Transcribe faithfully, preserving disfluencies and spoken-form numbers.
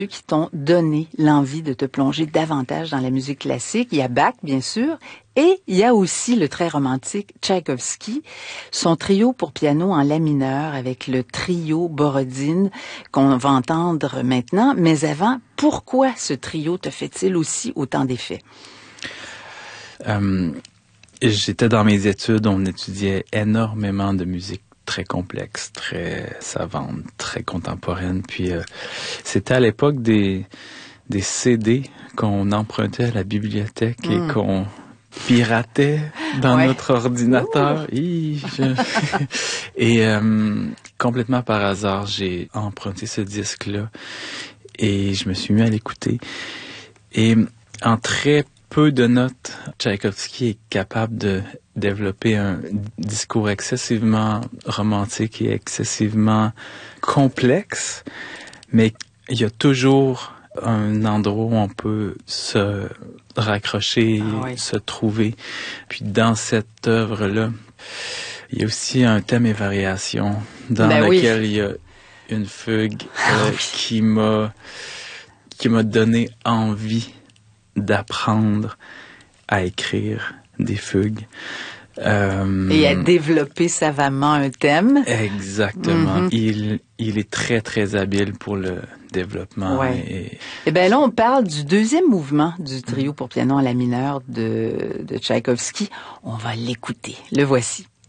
qui t'ont donné l'envie de te plonger davantage dans la musique classique. Il y a Bach, bien sûr, et il y a aussi le très romantique Tchaïkovski, son trio pour piano en la mineur avec le trio Borodine qu'on va entendre maintenant. Mais avant, pourquoi ce trio te fait-il aussi autant d'effet? Euh, j'étais dans mes études, on étudiait énormément de musique très complexe, très savante, très contemporaine. Puis euh, c'était à l'époque des des C D qu'on empruntait à la bibliothèque mm. et qu'on piratait dans ouais. notre ordinateur. Hi, je... et euh, complètement par hasard, j'ai emprunté ce disque-là et je me suis mis à l'écouter. Et en très peu de notes, Tchaïkovski est capable de développer un discours excessivement romantique et excessivement complexe, mais il y a toujours un endroit où on peut se raccrocher, ah oui. se trouver. Puis dans cette œuvre-là, il y a aussi un thème et variation dans ben lequel oui. il y a une fugue euh, ah oui. qui m'a qui m'a donné envie d'apprendre à écrire des fugues. Euh, Et à développer savamment un thème. Exactement. Mm-hmm. Il, il est très, très habile pour le développement. Ouais. Et... et bien là, on parle du deuxième mouvement du trio pour piano en la mineur de, de Tchaïkovski. On va l'écouter. Le voici.